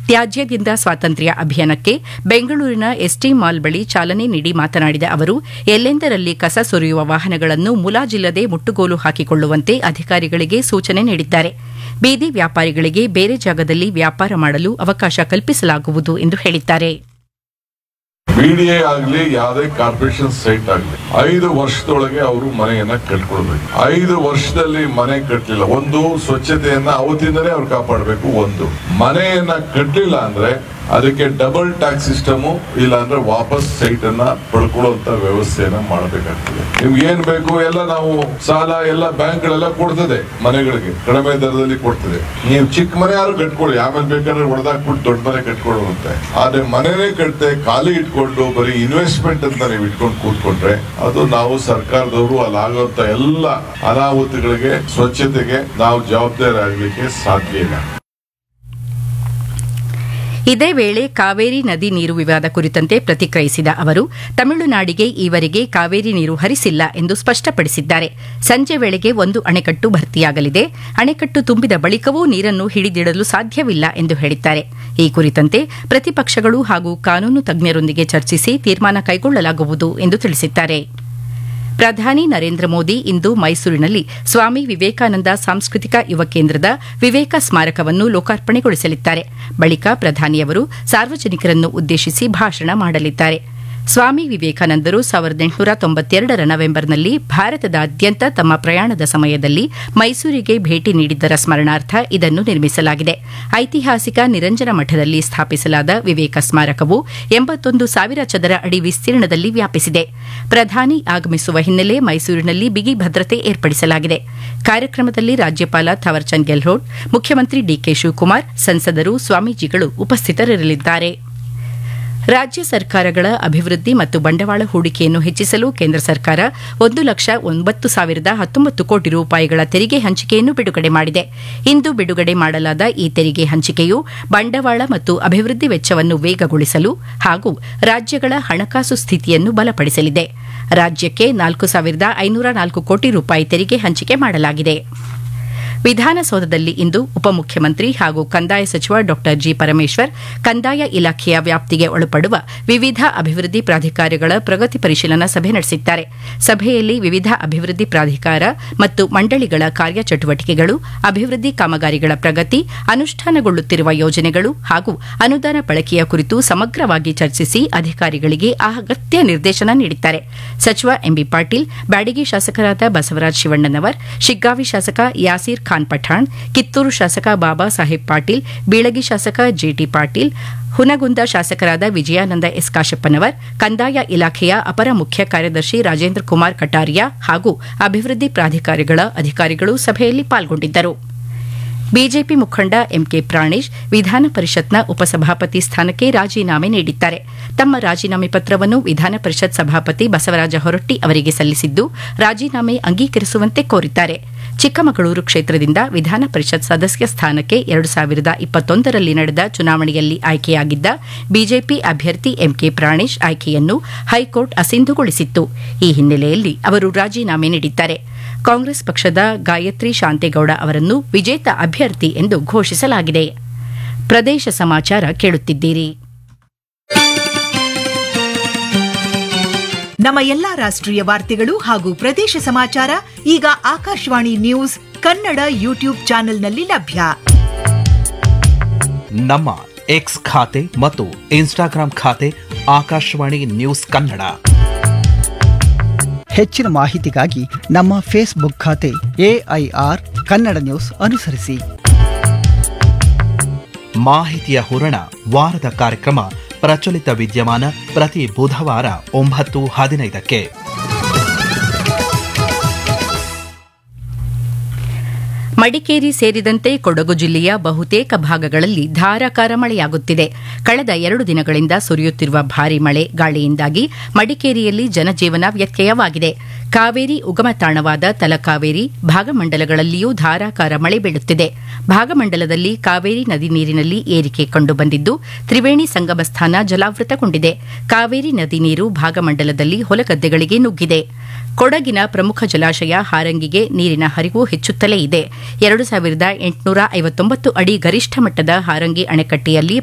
ತ್ಯಾಜ್ಯದಿಂದ ಸ್ವಾತಂತ್ರ್ಯ ಅಭಿಯಾನಕ್ಕೆ ಬೆಂಗಳೂರಿನ ಎಸ್ಟಿ ಮಾಲ್ ಬಳಿ ಚಾಲನೆ ನೀಡಿ ಮಾತನಾಡಿದ ಅವರು ಎಲ್ಲೆಂದರಲ್ಲಿ ಕಸ ಸುರಿಯುವ ವಾಹನಗಳನ್ನು ಮುಲಾಜಿಲ್ಲದೆ ಮುಟ್ಟುಗೋಲು ಹಾಕಿಕೊಳ್ಳುವಂತೆ ಅಧಿಕಾರಿಗಳಿಗೆ ಸೂಚನೆ ನೀಡಿದ್ದಾರೆ. ಬೀದಿ ವ್ಯಾಪಾರಿಗಳಿಗೆ ಬೇರೆ ಜಾಗದಲ್ಲಿ ವ್ಯಾಪಾರ ಮಾಡಲು ಅವಕಾಶ ಕಲ್ಪಿಸಲಾಗುವುದು ಎಂದು ಹೇಳಿದ್ದಾರೆ. ಬಿಡಿಎ ಆಗಲಿ ಯಾವುದೇ ಕಾರ್ಪೊರೇಷನ್ ಸೈಟ್ ಆಗಲಿ 5 ವರ್ಷದೊಳಗೆ ಅವರು ಮನೆಯನ್ನ ಕಟ್ಕೊಳ್ಬೇಕು. 5 ವರ್ಷದಲ್ಲಿ ಮನೆ ಕಟ್ಟಲಿಲ್ಲ, ಒಂದು ಸ್ವಚ್ಛತೆಯನ್ನ ಅವತ್ತಿಂದಲೇ ಅವ್ರು ಕಾಪಾಡಬೇಕು. ಒಂದು ಮನೆಯನ್ನ ಕಟ್ಟಲಿಲ್ಲ ಅಂದ್ರೆ ಅದಕ್ಕೆ ಡಬಲ್ ಟ್ಯಾಕ್ಸ್ ಸಿಸ್ಟಮ್, ಇಲ್ಲ ಅಂದ್ರೆ ವಾಪಸ್ ಸೈಟ್ ಅನ್ನ ಪಡ್ಕೊಳ್ಳುವಂತ ವ್ಯವಸ್ಥೆಯನ್ನ ಮಾಡಬೇಕಾಗ್ತದೆ. ನಿಮ್ಗೆ ಏನ್ ಬೇಕು ಎಲ್ಲ ನಾವು ಸಾಲ ಎಲ್ಲ ಬ್ಯಾಂಕ್ ಗಳೆಲ್ಲ ಕೊಡ್ತದೆ, ಮನೆಗಳಿಗೆ ಕಡಿಮೆ ದರದಲ್ಲಿ ಕೊಡ್ತದೆ. ನೀವು ಚಿಕ್ಕ ಮನೆ ಯಾರು ಕಟ್ಕೊಳ್ಳಿ, ಆಮೇಲೆ ಬೇಕಾದ್ರೆ ಹೊಡೆದಾಕ್ಬಿಟ್ಟು ದೊಡ್ಡ ಮನೆ ಕಟ್ಕೊಳ್ಳುವಂತೆ. ಆದ್ರೆ ಮನೆನೇ ಕಟ್ತೆ ಖಾಲಿ ಇಟ್ಕೊಂಡು ಬರೀ ಇನ್ವೆಸ್ಟ್ಮೆಂಟ್ ಅಂತ ನೀವು ಇಟ್ಕೊಂಡು ಕೂತ್ಕೊಂಡ್ರೆ ಅದು ನಾವು ಸರ್ಕಾರದವರು ಅಲ್ಲಾಗುವಂತ ಎಲ್ಲ ಅನಾಹುತಗಳಿಗೆ ಸ್ವಚ್ಛತೆಗೆ ನಾವು ಜವಾಬ್ದಾರಿ ಆಗ್ಲಿಕ್ಕೆ ಸಾಧ್ಯ ಇಲ್ಲ. ಇದೇ ವೇಳೆ ಕಾವೇರಿ ನದಿ ನೀರು ವಿವಾದ ಕುರಿತಂತೆ ಪ್ರತಿಕ್ರಿಯಿಸಿದ ಅವರು ತಮಿಳುನಾಡಿಗೆ ಈವರೆಗೆ ಕಾವೇರಿ ನೀರು ಹರಿಸಿಲ್ಲ ಎಂದು ಸ್ಪಷ್ಟಪಡಿಸಿದ್ದಾರೆ. ಸಂಜೆ ವೇಳೆಗೆ ಒಂದು ಅಣೆಕಟ್ಟು ಭರ್ತಿಯಾಗಲಿದೆ. ಅಣೆಕಟ್ಟು ತುಂಬಿದ ಬಳಿಕವೂ ನೀರನ್ನು ಹಿಡಿದಿಡಲು ಸಾಧ್ಯವಿಲ್ಲ ಎಂದು ಹೇಳಿದ್ದಾರೆ. ಈ ಕುರಿತಂತೆ ಪ್ರತಿಪಕ್ಷಗಳು ಹಾಗೂ ಕಾನೂನು ತಜ್ಞರೊಂದಿಗೆ ಚರ್ಚಿಸಿ ತೀರ್ಮಾನ ಕೈಗೊಳ್ಳಲಾಗುವುದು ಎಂದು ತಿಳಿಸಿದ್ದಾರೆ. ಪ್ರಧಾನಿ ನರೇಂದ್ರ ಮೋದಿ ಇಂದು ಮೈಸೂರಿನಲ್ಲಿ ಸ್ವಾಮಿ ವಿವೇಕಾನಂದ ಸಾಂಸ್ಕೃತಿಕ ಯುವ ಕೇಂದ್ರದ ವಿವೇಕ ಸ್ಮಾರಕವನ್ನು ಲೋಕಾರ್ಪಣೆಗೊಳಿಸಲಿದ್ದಾರೆ. ಬಳಿಕ ಪ್ರಧಾನಿಯವರು ಸಾರ್ವಜನಿಕರನ್ನು ಉದ್ದೇಶಿಸಿ ಭಾಷಣ ಮಾಡಲಿದ್ದಾರೆ. ಸ್ವಾಮಿ ವಿವೇಕಾನಂದರು 1892 ನವೆಂಬರ್ನಲ್ಲಿ ಭಾರತದಾದ್ಯಂತ ತಮ್ಮ ಪ್ರಯಾಣದ ಸಮಯದಲ್ಲಿ ಮೈಸೂರಿಗೆ ಭೇಟಿ ನೀಡಿದ್ದರ ಸ್ಮರಣಾರ್ಥ ಇದನ್ನು ನಿರ್ಮಿಸಲಾಗಿದೆ. ಐತಿಹಾಸಿಕ ನಿರಂಜನ ಮಠದಲ್ಲಿ ಸ್ಥಾಪಿಸಲಾದ ವಿವೇಕ ಸ್ಮಾರಕವು 81,000 ಚದರ ಅಡಿ ವಿಸ್ತೀರ್ಣದಲ್ಲಿ ವ್ಯಾಪಿಸಿದೆ. ಪ್ರಧಾನಿ ಆಗಮಿಸುವ ಹಿನ್ನೆಲೆ ಮೈಸೂರಿನಲ್ಲಿ ಬಿಗಿ ಭದ್ರತೆ ಏರ್ಪಡಿಸಲಾಗಿದೆ. ಕಾರ್ಯಕ್ರಮದಲ್ಲಿ ರಾಜ್ಯಪಾಲ ಥಾವರ್ಚಂದ್ ಗೆಹ್ಲೋಟ್, ಮುಖ್ಯಮಂತ್ರಿ ಡಿಕೆ ಶಿವಕುಮಾರ್, ಸಂಸದರು, ಸ್ವಾಮೀಜಿಗಳು ಉಪಸ್ಥಿತರಿರಲಿದ್ದಾರೆ. ರಾಜ್ಯ ಸರ್ಕಾರಗಳ ಅಭಿವೃದ್ಧಿ ಮತ್ತು ಬಂಡವಾಳ ಹೂಡಿಕೆಯನ್ನು ಹೆಚ್ಚಿಸಲು ಕೇಂದ್ರ ಸರ್ಕಾರ 1,09,019 ಕೋಟಿ ರೂಪಾಯಿಗಳ ತೆರಿಗೆ ಹಂಚಿಕೆಯನ್ನು ಬಿಡುಗಡೆ ಮಾಡಿದೆ. ಇಂದು ಬಿಡುಗಡೆ ಮಾಡಲಾದ ಈ ತೆರಿಗೆ ಹಂಚಿಕೆಯು ಬಂಡವಾಳ ಮತ್ತು ಅಭಿವೃದ್ಧಿ ವೆಚ್ಚವನ್ನು ವೇಗಗೊಳಿಸಲು ಹಾಗೂ ರಾಜ್ಯಗಳ ಹಣಕಾಸು ಸ್ಥಿತಿಯನ್ನು ಬಲಪಡಿಸಲಿದೆ. ರಾಜ್ಯಕ್ಕೆ 4,504 ಕೋಟಿ ರೂಪಾಯಿ ತೆರಿಗೆ ಹಂಚಿಕೆ ಮಾಡಲಾಗಿದೆ. ವಿಧಾನಸೌಧದಲ್ಲಿ ಇಂದು ಉಪಮುಖ್ಯಮಂತ್ರಿ ಹಾಗೂ ಕಂದಾಯ ಸಚಿವ ಡಾ ಜಿ ಪರಮೇಶ್ವರ್ ಕಂದಾಯ ಇಲಾಖೆಯ ವ್ಯಾಪ್ತಿಗೆ ಒಳಪಡುವ ವಿವಿಧ ಅಭಿವೃದ್ಧಿ ಪ್ರಾಧಿಕಾರಗಳ ಪ್ರಗತಿ ಪರಿಶೀಲನಾ ಸಭೆ ನಡೆಸಿದ್ದಾರೆ. ಸಭೆಯಲ್ಲಿ ವಿವಿಧ ಅಭಿವೃದ್ಧಿ ಪ್ರಾಧಿಕಾರ ಮತ್ತು ಮಂಡಳಿಗಳ ಕಾರ್ಯಚಟುವಟಿಕೆಗಳು, ಅಭಿವೃದ್ಧಿ ಕಾಮಗಾರಿಗಳ ಪ್ರಗತಿ, ಅನುಷ್ಠಾನಗೊಳ್ಳುತ್ತಿರುವ ಯೋಜನೆಗಳು ಹಾಗೂ ಅನುದಾನ ಬಳಕೆಯ ಕುರಿತು ಸಮಗ್ರವಾಗಿ ಚರ್ಚಿಸಿ ಅಧಿಕಾರಿಗಳಿಗೆ ಅಗತ್ಯ ನಿರ್ದೇಶನ ನೀಡಿದ್ದಾರೆ. ಸಚಿವ ಎಂಬಿ ಪಾಟೀಲ್, ಬ್ಯಾಡಗಿ ಶಾಸಕರಾದ ಬಸವರಾಜ ಶಿವಣ್ಣನವರ್, ಶಿಗ್ಗಾವಿ ಶಾಸಕ ಯಾಸೀರ್ ಖಾನ್ ಪಠಾಣ್, ಕಿತ್ತೂರು ಶಾಸಕ ಬಾಬಾ ಸಾಹೇಬ್ ಪಾಟೀಲ್, ಬೀಳಗಿ ಶಾಸಕ ಜೆಟಿ ಪಾಟೀಲ್, ಹುನಗುಂದ ಶಾಸಕರಾದ ವಿಜಯಾನಂದ ಎಸ್ ಕಾಶಪ್ಪನವರ್, ಕಂದಾಯ ಇಲಾಖೆಯ ಅಪರ ಮುಖ್ಯ ಕಾರ್ಯದರ್ಶಿ ರಾಜೇಂದ್ರ ಕುಮಾರ್ ಕಟಾರಿಯಾ ಹಾಗೂ ಅಭಿವೃದ್ಧಿ ಪ್ರಾಧಿಕಾರಗಳ ಅಧಿಕಾರಿಗಳು ಸಭೆಯಲ್ಲಿ ಪಾಲ್ಗೊಂಡಿದ್ದರು. ಬಿಜೆಪಿ ಮುಖಂಡ ಎಂಕೆ ಪ್ರಾಣೇಶ್ ವಿಧಾನ ಪರಿಷತ್ನ ಉಪಸಭಾಪತಿ ಸ್ಥಾನಕ್ಕೆ ರಾಜೀನಾಮೆ ನೀಡಿದ್ದಾರೆ. ತಮ್ಮ ರಾಜೀನಾಮೆ ಪತ್ರವನ್ನು ವಿಧಾನ ಪರಿಷತ್ ಸಭಾಪತಿ ಬಸವರಾಜ ಹೊರಟ್ಟಿ ಅವರಿಗೆ ಸಲ್ಲಿಸಿದ್ದು, ರಾಜೀನಾಮೆ ಅಂಗೀಕರಿಸುವಂತೆ ಕೋರಿದ್ದಾರೆ. ಚಿಕ್ಕಮಗಳೂರು ಕ್ಷೇತ್ರದಿಂದ ವಿಧಾನ ಪರಿಷತ್ ಸದಸ್ಯ ಸ್ಥಾನಕ್ಕೆ 2021ರಲ್ಲಿ ನಡೆದ ಚುನಾವಣೆಯಲ್ಲಿ ಆಯ್ಕೆಯಾಗಿದ್ದ ಬಿಜೆಪಿ ಅಭ್ಯರ್ಥಿ ಎಂಕೆ ಪ್ರಾಣೇಶ್ ಆಯ್ಕೆಯನ್ನು ಹೈಕೋರ್ಟ್ ಅಸಿಂಧುಗೊಳಿಸಿತ್ತು. ಈ ಹಿನ್ನೆಲೆಯಲ್ಲಿ ಅವರು ರಾಜೀನಾಮೆ ನೀಡಿದ್ದಾರೆ. ಕಾಂಗ್ರೆಸ್ ಪಕ್ಷದ ಗಾಯತ್ರಿ ಶಾಂತೇಗೌಡ ಅವರನ್ನು ವಿಜೇತ ಅಭ್ಯರ್ಥಿ ಎಂದು ಘೋಷಿಸಲಾಗಿದೆ. ಪ್ರದೇಶ ಸಮಾಚಾರ ಕೇಳುತ್ತಿದ್ದೀರಿ. ನಮ್ಮ ಎಲ್ಲಾ ರಾಷ್ಟ್ರೀಯ ವಾರ್ತೆಗಳು ಹಾಗೂ ಪ್ರದೇಶ ಸಮಾಚಾರ ಈಗ ಆಕಾಶವಾಣಿ ನ್ಯೂಸ್ ಕನ್ನಡ ಯೂಟ್ಯೂಬ್ ಚಾನೆಲ್ನಲ್ಲಿ ಲಭ್ಯ. ನಮ್ಮ ಎಕ್ಸ್ ಖಾತೆ ಮತ್ತು ಇನ್ಸ್ಟಾಗ್ರಾಂ ಖಾತೆ ಆಕಾಶವಾಣಿ ನ್ಯೂಸ್ ಕನ್ನಡ. ಹೆಚ್ಚಿನ ಮಾಹಿತಿಗಾಗಿ ನಮ್ಮ ಫೇಸ್ಬುಕ್ ಖಾತೆ AIR ಕನ್ನಡ ನ್ಯೂಸ್ ಅನುಸರಿಸಿ. ಮಾಹಿತಿಯ ಹೂರಣ ವಾರದ ಕಾರ್ಯಕ್ರಮ ಪ್ರಚಲಿತ ವಿದ್ಯಮಾನ ಪ್ರತಿ ಬುಧವಾರ 9:15ಕ್ಕೆ. ಮಡಿಕೇರಿ ಸೇರಿದಂತೆ ಕೊಡಗು ಜಿಲ್ಲೆಯ ಬಹುತೇಕ ಭಾಗಗಳಲ್ಲಿ ಧಾರಾಕಾರ ಮಳೆಯಾಗುತ್ತಿದೆ. ಕಳೆದ 2 ದಿನಗಳಿಂದ ಸುರಿಯುತ್ತಿರುವ ಭಾರೀ ಮಳೆ ಗಾಳಿಯಿಂದಾಗಿ ಮಡಿಕೇರಿಯಲ್ಲಿ ಜನಜೀವನ ವ್ಯತ್ಯಯವಾಗಿದೆ. ಕಾವೇರಿ ಉಗಮ ತಾಣವಾದ ತಲಕಾವೇರಿ ಭಾಗಮಂಡಲಗಳಲ್ಲಿಯೂ ಧಾರಾಕಾರ ಮಳೆ ಬೀಳುತ್ತಿದೆ. ಭಾಗಮಂಡಲದಲ್ಲಿ ಕಾವೇರಿ ನದಿ ನೀರಿನಲ್ಲಿ ಏರಿಕೆ ಕಂಡುಬಂದಿದ್ದು, ತ್ರಿವೇಣಿ ಸಂಗಮ ಸ್ಥಾನ ಜಲಾವೃತಗೊಂಡಿದೆ. ಕಾವೇರಿ ನದಿ ನೀರು ಭಾಗಮಂಡಲದಲ್ಲಿ ಹೊಲಗದ್ದೆಗಳಿಗೆ ನುಗ್ಗಿದೆ. ಕೊಡಗಿನ ಪ್ರಮುಖ ಜಲಾಶಯ ಹಾರಂಗಿಗೆ ನೀರಿನ ಹರಿವು ಹೆಚ್ಚುತ್ತಲೇ ಇದೆ. 2,859 ಅಡಿ ಗರಿಷ್ಠ ಮಟ್ಟದ ಹಾರಂಗಿ ಅಣೆಕಟ್ಟೆಯಲ್ಲಿ